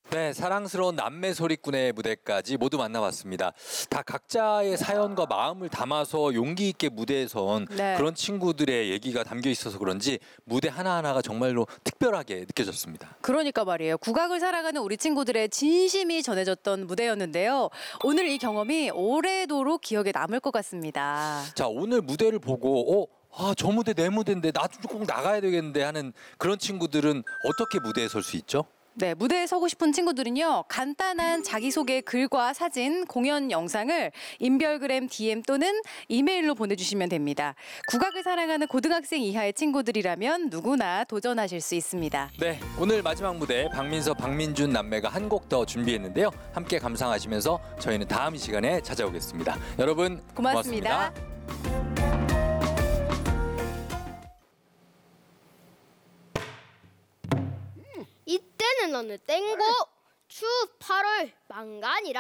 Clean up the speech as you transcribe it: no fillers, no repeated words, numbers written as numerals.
네, 사랑스러운 남매 소리꾼의 무대까지 모두 만나봤습니다. 다 각자의 사연과 마음을 담아서 용기 있게 무대에 선 네. 그런 친구들의 얘기가 담겨 있어서 그런지 무대 하나하나가 정말로 특별하게 느껴졌습니다. 그러니까 말이에요. 국악을 사랑하는 우리 친구들의 진심이 전해졌던 무대였는데요. 오늘 이 경험이 오래도록 기억에 남을 것 같습니다. 자, 오늘 무대를 보고 저 무대 내 무대인데 나도 꼭 나가야 되겠는데 하는 그런 친구들은 어떻게 무대에 설 수 있죠? 네, 무대에 서고 싶은 친구들은요, 간단한 자기소개 글과 사진, 공연 영상을 인별그램 DM 또는 이메일로 보내주시면 됩니다. 국악을 사랑하는 고등학생 이하의 친구들이라면 누구나 도전하실 수 있습니다. 네, 오늘 마지막 무대 박민서, 박민준 남매가 한 곡 더 준비했는데요. 함께 감상하시면서 저희는 다음 시간에 찾아오겠습니다. 여러분 고맙습니다. 이때는 어느 땡고 추 8월 망간이라